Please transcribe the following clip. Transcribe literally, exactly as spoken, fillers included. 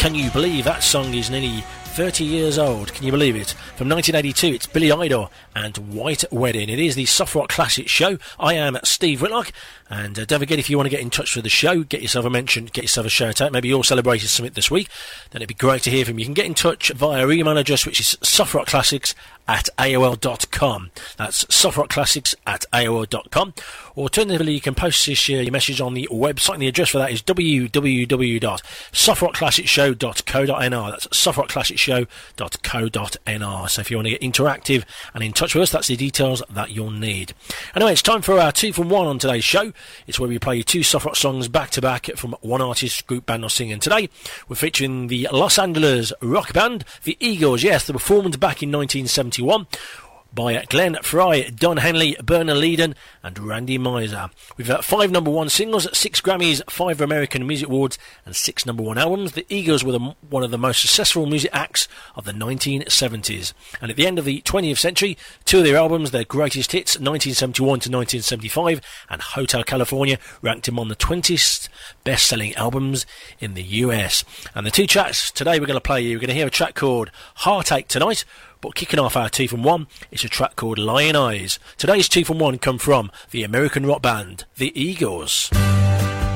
Can you believe that song is nearly thirty years old? Can you believe it? From nineteen eighty-two, it's Billy Idol and White Wedding. It is the Soft Rock Classics show. I am Steve Whitlock, and uh, don't forget, if you want to get in touch with the show, get yourself a mention, get yourself a shout out. Maybe you're celebrating something this week, then it'd be great to hear from you. You can get in touch via our email address, which is softrockclassics at A O L dot com. That's softrockclassics at A O L dot com. Alternatively, you can post this, uh, your message on the website, and the address for that is w w w dot softrockclassicshow dot co dot n r. That's softrockclassicshow dot co dot n r. So if you want to get interactive and in touch with us, that's the details that you'll need. Anyway, it's time for our two from one on today's show. It's where we play you two soft rock songs back to back from one artist, group, band or singer. And today we're featuring the Los Angeles rock band, the Eagles. Yes, they were formed back in nineteen seventy-one by Glenn Frey, Don Henley, Bernard Leadon and Randy Meisner. We've got five number one singles, six Grammys, five American Music Awards and six number one albums. The Eagles were the, one of the most successful music acts of the nineteen seventies. And at the end of the twentieth century, two of their albums, their greatest hits, nineteen seventy-one to nineteen seventy-five and Hotel California, ranked him on the twentieth best-selling albums in the U S. And the two tracks today we're going to play you, we're going to hear a track called Heartache Tonight. But kicking off our two from one, it's a track called Lion Eyes. Today's two from one come from the American rock band, the Eagles.